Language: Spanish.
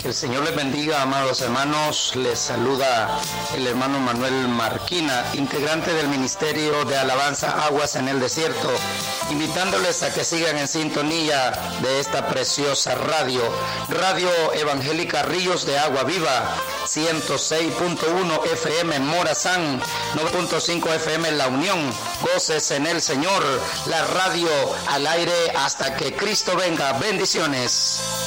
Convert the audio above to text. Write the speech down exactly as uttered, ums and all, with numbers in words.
Que el Señor les bendiga, amados hermanos. Les saluda el hermano Manuel Marquina, integrante del Ministerio de Alabanza Aguas en el Desierto, invitándoles a que sigan en sintonía de esta preciosa radio, Radio Evangélica Ríos de Agua Viva, ciento seis punto uno F M en Morazán, nueve punto cinco F M en La Unión. Goces en el Señor, la radio al aire hasta que Cristo venga. Bendiciones.